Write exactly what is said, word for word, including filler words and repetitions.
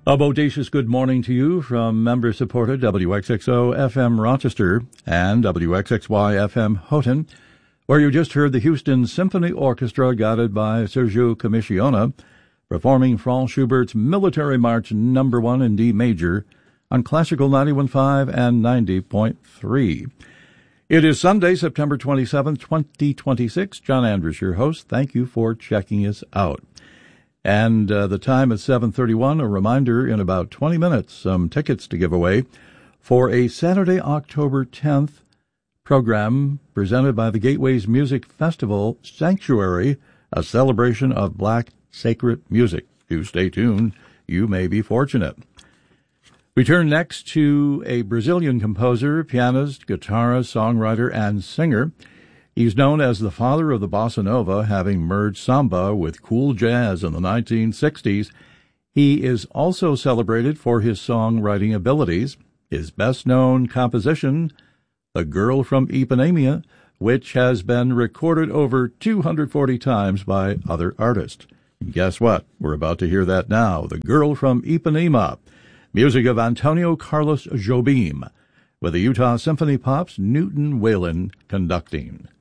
A bodacious good morning to you from member-supported W X X O F M Rochester and W X X Y F M Houghton, where you just heard the Houston Symphony Orchestra, guided by Sergio Commissiona, performing Franz Schubert's Military March Number One in D major on Classical ninety-one point five and ninety point three. It is Sunday, September twenty-seventh, twenty twenty-six. John Andrews, your host. Thank you for checking us out. And uh, the time is seven thirty-one. A reminder, in about twenty minutes, some tickets to give away for a Saturday, October tenth program presented by the Gateways Music Festival Sanctuary, a celebration of black sacred music. Do stay tuned. You may be fortunate. We turn next to a Brazilian composer, pianist, guitarist, songwriter, and singer. He's known as the father of the bossa nova, having merged samba with cool jazz in the nineteen sixties. He is also celebrated for his songwriting abilities. His best-known composition, The Girl from Ipanema, which has been recorded over two hundred forty times by other artists. And guess what? We're about to hear that now. The Girl from Ipanema, music of Antonio Carlos Jobim, with the Utah Symphony Pop's Newton Whalen conducting.